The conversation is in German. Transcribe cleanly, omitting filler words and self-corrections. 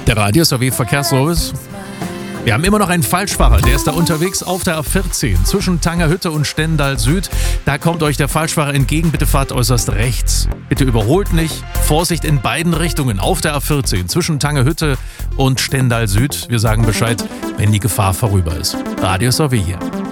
Der Radio SAW Verkehrsservice. Wir haben immer noch einen Falschfahrer, der ist da unterwegs auf der A14 zwischen Tangerhütte und Stendal Süd. Da kommt euch der Falschfahrer entgegen, bitte fahrt äußerst rechts. Bitte überholt nicht. Vorsicht in beiden Richtungen auf der A14 zwischen Tangerhütte und Stendal Süd. Wir sagen Bescheid, wenn die Gefahr vorüber ist. Radio SAW hier.